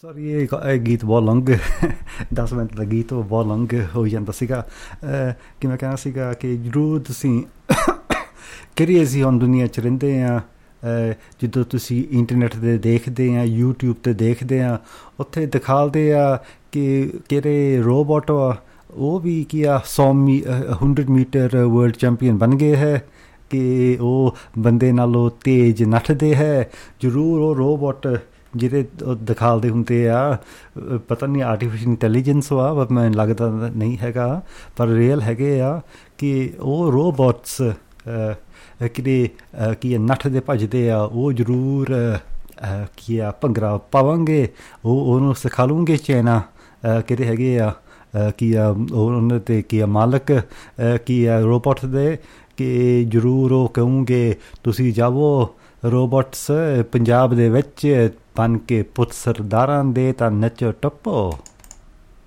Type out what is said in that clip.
Sir ਇਹ ਗੀਤ ਬਹੁਤ ਲੰਗ 10 ਮਿੰਟ ਦਾ ਗੀਤ ਉਹ ਬਹੁਤ ਲੰਗ ਹੋ ਜਾਂਦਾ ਸੀਗਾ। ਕਿ ਮੈਂ ਕਹਿਣਾ ਸੀਗਾ ਕਿ ਜ਼ਰੂਰ ਤੁਸੀਂ ਕਿਹੜੀ ਅਸੀਂ ਹੁਣ ਦੁਨੀਆ 'ਚ ਰਹਿੰਦੇ ਹਾਂ। ਜਦੋਂ ਤੁਸੀਂ ਇੰਟਰਨੈਟ 'ਤੇ ਦੇਖਦੇ ਆ, ਯੂਟਿਊਬ 'ਤੇ ਦੇਖਦੇ ਆ, ਉੱਥੇ ਦਿਖਾਲਦੇ ਆ ਕਿ ਕਿਹੜੇ ਰੋਬੋਟ ਆ ਉਹ ਵੀ ਕੀ ਆ 100 ਮੀਟਰ ਵਰਲਡ ਚੈਂਪੀਅਨ ਬਣ ਗਏ ਹੈ, ਕਿ ਉਹ ਬੰਦੇ ਨਾਲੋਂ ਤੇਜ਼ ਨੱਠਦੇ ਹੈ। ਜ਼ਰੂਰ ਉਹ ਰੋਬੋਟ ਜਿਹੜੇ ਦਿਖਾਲਦੇ ਹੁੰਦੇ ਆ, ਪਤਾ ਨਹੀਂ ਆਰਟੀਫਿਸ਼ਲ ਇੰਟੈਲੀਜੈਂਸ ਆ, ਮੈਨੂੰ ਲੱਗਦਾ ਨਹੀਂ ਹੈਗਾ, ਪਰ ਰੀਅਲ ਹੈਗੇ ਆ ਕਿ ਉਹ ਰੋਬੋਟਸ ਕਿਤੇ ਕੀ ਨੱਠਦੇ ਭੱਜਦੇ ਆ। ਉਹ ਜ਼ਰੂਰ ਕੀ ਆ ਭੰਗੜਾ ਪਾਵਾਂਗੇ, ਉਹਨੂੰ ਸਿਖਾ ਲੂੰਗੇ ਚਾਈਨਾ ਕਿਹੜੇ ਹੈਗੇ ਆ ਕੀ ਆ ਉਹਨਾਂ 'ਤੇ ਕੀ ਆ ਮਾਲਕ ਕੀ ਆ ਰੋਬੋਟ ਦੇ, ਕਿ ਜ਼ਰੂਰ ਉਹ ਕਹੂੰਗੇ ਤੁਸੀਂ ਜਾਵੋ ਰੋਬੋਟਸ ਪੰਜਾਬ ਦੇ ਵਿੱਚ ਬਣ ਕੇ ਪੁੱਤ ਸਰਦਾਰਾਂ ਦੇ ਤਾਂ ਨੱਚੋ ਟੱਪੋ।